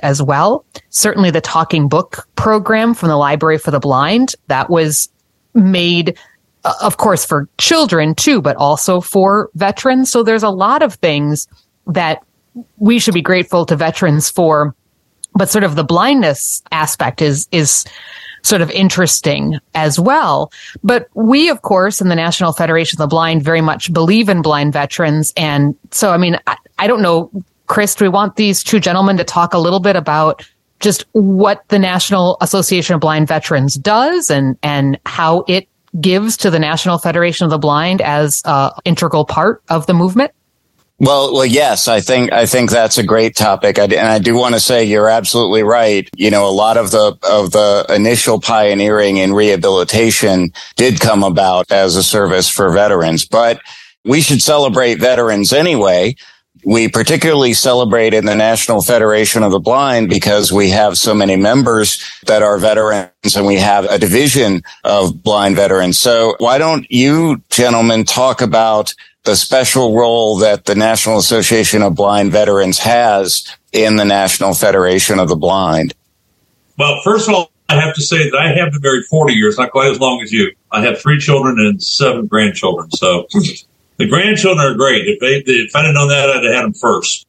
as well. Certainly the talking book program from the Library for the Blind, that was made, of course, for children too, but also for veterans. So there's a lot of things that we should be grateful to veterans for, but sort of the blindness aspect is sort of interesting as well. But we, of course, in the National Federation of the Blind very much believe in blind veterans. And so, I mean, I don't know, Chris, do we want these two gentlemen to talk a little bit about just what the National Association of Blind Veterans does and how it gives to the National Federation of the Blind as an integral part of the movement? Well, yes, I think that's a great topic. And I do want to say you're absolutely right. You know, a lot of the initial pioneering in rehabilitation did come about as a service for veterans, but we should celebrate veterans anyway. We particularly celebrate in the National Federation of the Blind because we have so many members that are veterans and we have a division of blind veterans. So why don't you gentlemen talk about the special role that the National Association of Blind Veterans has in the National Federation of the Blind? Well, first of all, I have to say that I have been married 40 years, not quite as long as you. I have 3 children and 7 grandchildren. So the grandchildren are great. If I'd have known that, I'd have had them first.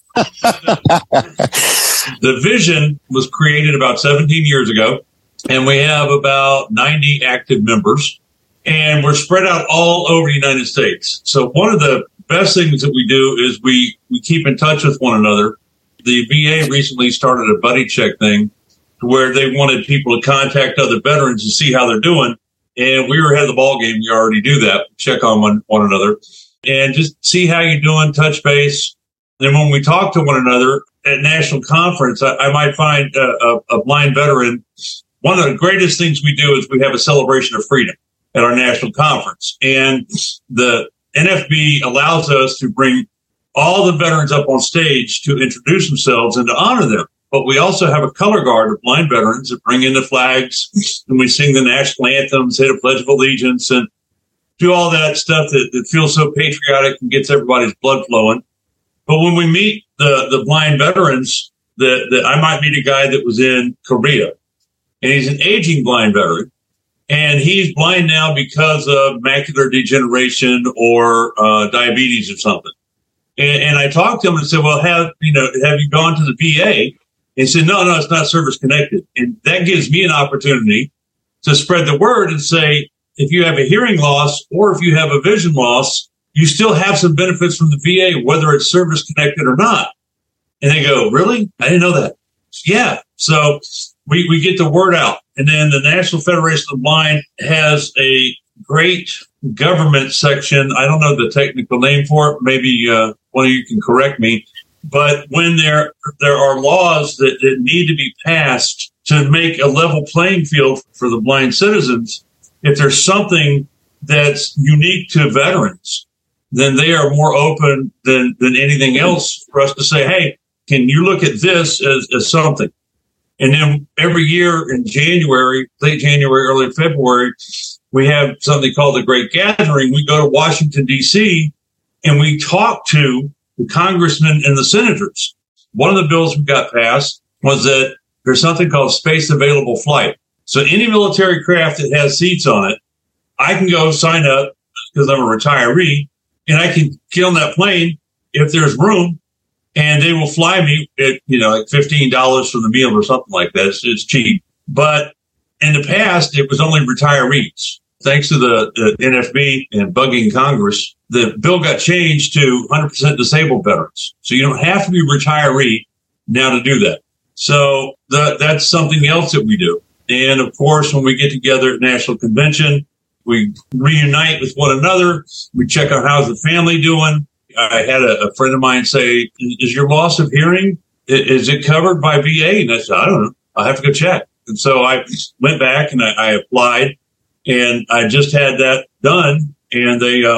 The vision was created about 17 years ago, and we have about 90 active members. And we're spread out all over the United States. So one of the best things that we do is we keep in touch with one another. The VA recently started a buddy check thing where they wanted people to contact other veterans and see how they're doing. And we were ahead of the ball game. We already do that. Check on one another and just see how you're doing, touch base. And when we talk to one another at national conference, I might find a blind veteran. One of the greatest things we do is we have a celebration of freedom at our national conference. And the NFB allows us to bring all the veterans up on stage to introduce themselves and to honor them. But we also have a color guard of blind veterans that bring in the flags, and we sing the national anthems, say the Pledge of Allegiance, and do all that stuff that feels so patriotic and gets everybody's blood flowing. But when we meet the blind veterans, that I might meet a guy that was in Korea, and he's an aging blind veteran. And he's blind now because of macular degeneration or diabetes or something. And I talked to him and said, well, have you gone to the VA? And he said, no, it's not service connected. And that gives me an opportunity to spread the word and say, if you have a hearing loss or if you have a vision loss, you still have some benefits from the VA, whether it's service connected or not. And they go, really? I didn't know that. Yeah. So we get the word out. And then the National Federation of the Blind has a great government section. I don't know the technical name for it. Maybe one of you can correct me. But when there are laws that need to be passed to make a level playing field for the blind citizens, if there's something that's unique to veterans, then they are more open than anything else for us to say, hey, can you look at this as something? And then every year in January, late January, early February, we have something called the Great Gathering. We go to Washington, D.C., and we talk to the congressmen and the senators. One of the bills we got passed was that there's something called space available flight. So any military craft that has seats on it, I can go sign up because I'm a retiree, and I can get on that plane if there's room. And they will fly me at, like $15 for the meal or something like that. It's cheap. But in the past, it was only retirees. Thanks to the NFB and bugging Congress, the bill got changed to 100% disabled veterans. So you don't have to be a retiree now to do that. So that's something else that we do. And of course, when we get together at National Convention, we reunite with one another. We check out how's the family doing. I had a friend of mine say, is your loss of hearing, is it covered by VA? And I said, I don't know. I'll have to go check. And so I went back and I applied, and I just had that done. And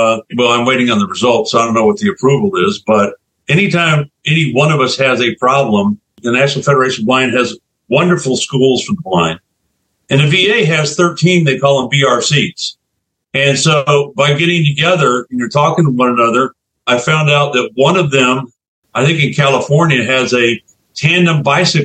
I'm waiting on the results. So I don't know what the approval is. But anytime any one of us has a problem, the National Federation of Blind has wonderful schools for the blind. And the VA has 13, they call them BRCs. And so by getting together and you're talking to one another, I found out that one of them, I think in California, has a tandem bicycle